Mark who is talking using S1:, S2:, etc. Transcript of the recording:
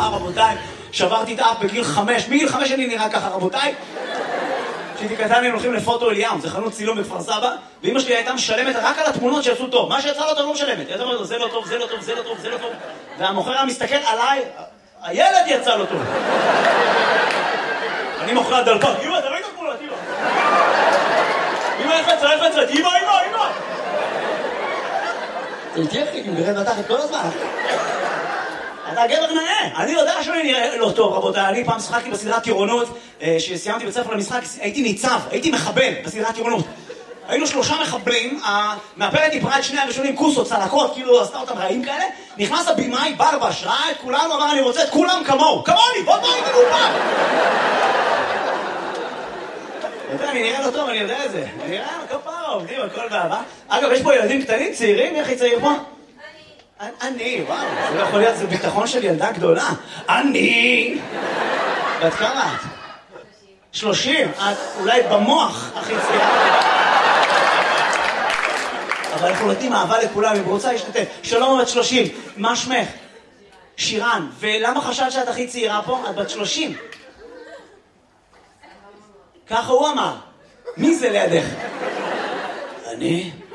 S1: רבותיי. שברתי את האף בגיל 5. מגיל 5 אני נראה ככה, רבותיי. כשהייתי קטן הם הולכים לפוטו אליאם, זה חנות צילום בכפר סבא, ואמא שלי הייתה משלמת רק על התמונות שיצאו טוב. מה שיצא לא טוב לא משלמת. היא אומרת, זה לא טוב, זה לא טוב, זה לא טוב, זה לא טוב. והמוכר היה מסתכל עליי, הילד יצא לו טוב. אני מוכר דלפק, אמא, אתה ראית תמונות, אמא. אמא, איך לצאת, אמא. זה תהיה חיכים, גרד בתחת כל הזמן. אתה גבר נאה. אני יודע שאני נראה לא טוב, רבותיי. אני פעם שחקתי בסדרת טירונות, שסיימתי בית ספר למשחק, הייתי ניצב, הייתי מחבל בסדרת טירונות. היינו 3 מחבלים, המאפרת דיברה את שני הראשונים, כוסות, צלקות, כאילו עשתה אותם רעים כאלה. נכנס הבימאי, ברבש, ראה את כולנו, אמר, אני רוצה את כולם כמוהו. כמוני, בוא הייתי מאופן. אני נראה לא טוב, אני יודע את זה. אני נראה כפרה, עובדים, הכל באהבה. אגב, יש פה ילדים קטנים, צעירים, איך היא צעיר פה? אני, וואו, זה לא יכול להיות, זה ביטחון של ילדה גדולה. אני! בת כמה את? 30. את אולי במוח הכי צעירה. אבל אנחנו נותנים אהבה לכולם, אם רוצה להשתתף. שלום, בת 30. מה שמך? שירן. ולמה חשבת שאת הכי צעירה פה? את בת 30. ככה הוא אמר. מי זה לידך? אני?